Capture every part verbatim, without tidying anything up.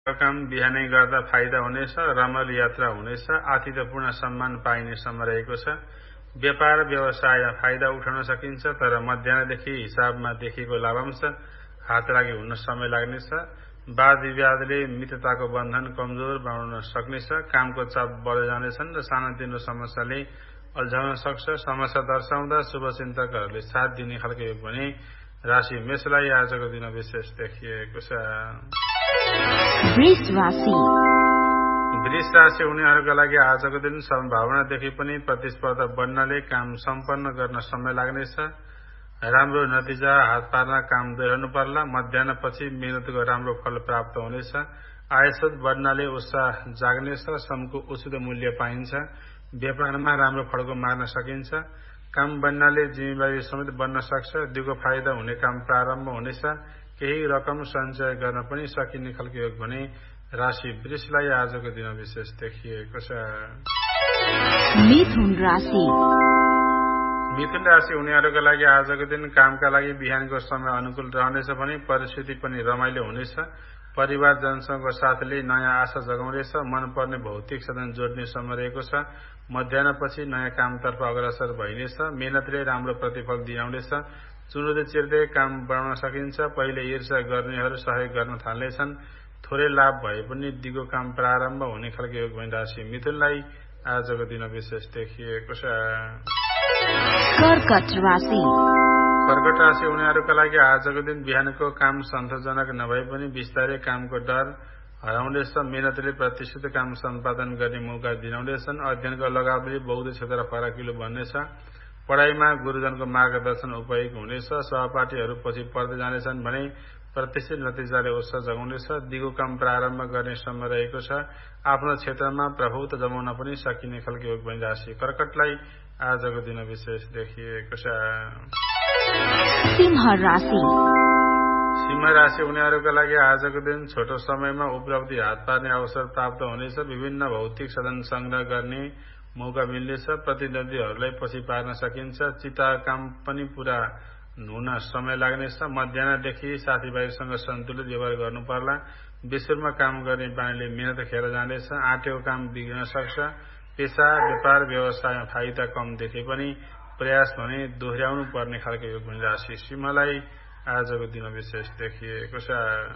काम बिहानै गर्दा फाइदा हुनेछ, रमाइलो यात्रा हुनेछ, आतिथ्यपूर्ण सम्मान पाइने समय रहेको छ। व्यापार व्यवसायमा फाइदा उठाउन सकिन्छ, तर मध्याहदेखि हिसाबमा देखिएको लाभांश हात लागि हुन समय लाग्नेछ। वाद विवादले मित्रताको बन्धन कमजोर बनाउन सक्नेछ। कामको चाप बढ्दै जानेछन् र सानोतिनो समस्याले अल्झाउन सक्छ। समस्या दर्शाउँदा शुभचिन्तकहरूले साथ दिने खालको योग भने राशि मेषलाई आजको दिन विशेष देखिएको छ। वृष राशि वृष राशि हुनेहरूका लागि आजको दिन सम्भावनादेखि पनि प्रतिस्पर्धा बढ्नाले काम सम्पन्न गर्न समय लाग्नेछ। राम्रो नतिजा हात पार्न काम दोहोर्याउनु पर्ला। मध्याहपछि मेहनतको राम्रो फल प्राप्त हुनेछ। आयस्रोत बढ्नाले उत्साह जाग्नेछ। श्रमको उचित मूल्य पाइन्छ। व्यापारमा राम्रो फड्को मार्न सकिन्छ। काम बन्नाले जिम्मेवारी समेत बन्न सक्छ। दिगो फाइदा हुने काम प्रारम्भ हुनेछ। केही रकम सञ्चय गर्न पनि सकिने खालको योग भने राशि वृषलाई आजको दिन विशेष देखिएको छ। मिथुन राशि मिथुन राशि हुनेहरूका लागि आजको दिन कामका लागि बिहानको समय अनुकूल रहनेछ भने परिस्थिति पनि रमाइलो हुनेछ। परिवारजनसँगको साथले नयाँ आशा जगाउनेछ। मनपर्ने भौतिक साधन जोड्ने समय रहेको छ। मध्याहपछि नयाँ कामतर्फ अग्रसर भइनेछ। मेहनतले राम्रो प्रतिफल दिलाउनेछ। चुनौती चिर्दै काम बढाउन सकिन्छ। पहिले ईर्ष्या गर्नेहरू सहयोग गर्न थाल्नेछन्। थोरै लाभ भए पनि दिगो काम प्रारम्भ हुने खालको योग भने राशि मिथुनलाई आजको दिन विशेष देखिएको छ। कर्कट राशि कर्कट राशि हुनेहरूका लागि आजको दिन बिहानको काम सन्तोषजनक नभए पनि बिस्तारै कामको डर हराउनेछ। मेहनतले प्रतिष्ठित काम सम्पादन गर्ने मौका दिलाउनेछन्। अध्ययनको लगावले बौद्धिक क्षेत्र फराकिलो बन्नेछ। पढाइमा गुरुजनको मार्गदर्शन उपयोगी हुनेछ। सहपाठीहरू पछि पर्दै जानेछन् भने प्रतिष्ठित नतिजाले उत्साह जगाउनेछ। दिगो काम प्रारम्भ गर्ने समय रहेको छ। आफ्नो क्षेत्रमा प्रभुत्व जमाउन पनि सकिने खालको योग भने राशि कर्कटलाई आजको दिन विशेष देखिएको छ। सिंह राशि सिंह राशि हुनेहरूका लागि आजको दिन छोटो समयमा उपलब्धि हात पार्ने अवसर प्राप्त हुनेछ। विभिन्न भौतिक साधन संग्रह गर्ने मौका मिल्नेछ। प्रतिद्वन्दीहरूलाई पछि पार्न सकिन्छ। चिता काम पनि पूरा हुन समय लाग्नेछ। मध्याहदेखि साथीभाइसँग सन्तुलित व्यवहार गर्नु पर्ला। विश्वमा काम गर्ने बानीले मेहनत खेर जानेछ। आँटेको काम बिग्रन सक्छ। पेसा व्यापार व्यवसायमा फाइदा कम देखे पनि प्रयास भने दोहोर्याउनु पर्ने खालको योग भने राशि सिंहलाई आजको दिन विशेष देखिएको छ।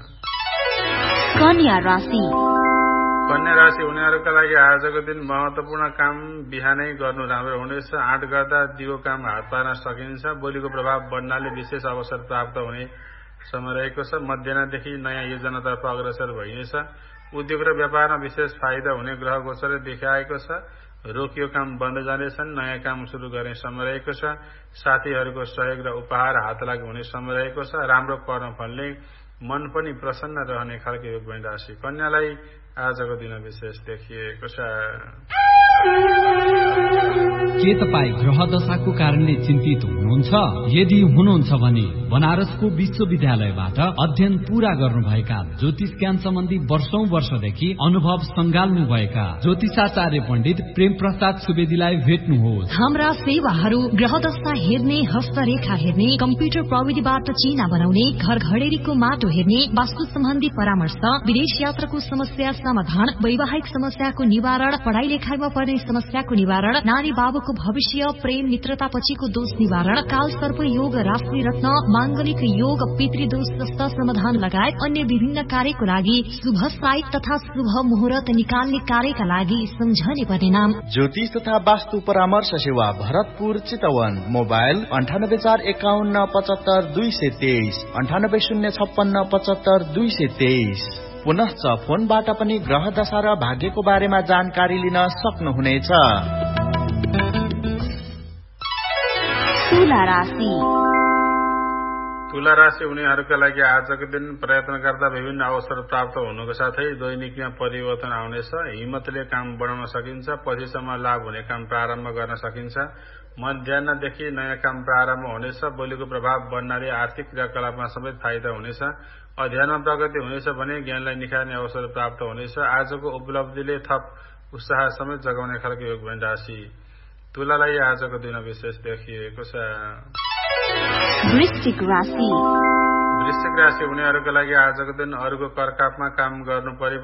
कन्या राशि कन्या राशि हुनेहरूका लागि आजको दिन महत्वपूर्ण काम बिहानै गर्नु राम्रो हुनेछ। आँट गर्दा दिगो काम हात पार्न सकिन्छ। बोलीको प्रभाव बढ्नाले विशेष अवसर प्राप्त हुने समय रहेको छ। मध्याहदेखि नयाँ योजनातर्फ अग्रसर भइनेछ। उद्योग र व्यापारमा विशेष फाइदा हुने ग्रह गोचरले देखाएको छ। रोकियो काम बन्द जानेछन्। नयाँ काम सुरु गर्ने समय रहेको छ। साथीहरूको सहयोग र उपहार हात लागि हुने समय रहेको छ। राम्रो कर्मफलले मन पनि प्रसन्न रहने खालको योग भने राशि कन्यालाई आजको दिन विशेष देखिएको छ। के तपाईँ ग्रह दशाको कारणले चिन्तित हुनुहुन्छ? यदि हुनुहुन्छ भने बनारसको विश्वविद्यालयबाट अध्ययन पूरा गर्नुभएका ज्योतिष ज्ञान सम्बन्धी वर्षौं वर्षदेखि अनुभव संगाल्नुभएका ज्योतिषाचार्य पण्डित प्रेम प्रसाद सुवेदीलाई भेट्नुहोस्। हाम्रा सेवाहरू ग्रह दशा हेर्ने, हस्तरेखा हेर्ने, कम्प्युटर प्रविधिबाट चिना बनाउने, घर घडेरीको माटो हेर्ने, वास्तु सम्बन्धी परामर्श, विदेश यात्राको समस्या समाधान, वैवाहिक समस्याको निवारण, पढाइ लेखाइमा पर्ने समस्याको निवारण, नानी बाबुको भविष्य, प्रेम मित्रता पछिको दोष निवारण, काल सर्प योग, राशि रत्न, मांगलिक योग, पितृदोष जस्ता समाधान लगायत अन्य विभिन्न कार्यको लागि शुभ साइट तथा शुभ मुहूर्त निकाल्ने कार्यका लागि सम्झने पर्ने नाम ज्योतिष तथा वास्तु परामर्श सेवा भरतपुर चितवन। मोबाइल अन्ठानब्बे चार एकाउन्न पचहत्तर दुई सय तेइस अन्ठानब्बे शून्य छप्पन्न पचहत्तर दुई सय तेइस। पुनश्च फोनबाट पनि ग्रह दशा र भाग्यको बारेमा जानकारी लिन सक्नुहुनेछ। तुला राशि तुला राशि हुनेहरूका लागि आजको दिन प्रयत्न गर्दा विभिन्न अवसर प्राप्त हुनुको साथै दैनिकमा परिवर्तन आउनेछ। हिम्मतले काम बढाउन सकिन्छ। पछिसम्म लाभ हुने काम प्रारम्भ गर्न सकिन्छ। मध्याहदेखि नयाँ काम प्रारम्भ हुनेछ। बोलीको प्रभाव बढ्नाले आर्थिक क्रियाकलापमा समेत फाइदा हुनेछ। अध्ययनमा प्रगति हुनेछ भने ज्ञानलाई निखार्ने अवसर प्राप्त हुनेछ। आजको उपलब्धिले थप उत्साह समेत जगाउने खालको योग भने राशि तुलालाई आजको दिन विशेष देखिएको छ। वृश्चिक राशि वृश्चिक वृश्चिक राशि हुनेहरूका लागि आजको दिन अरूको करकापमा काम गर्नु परे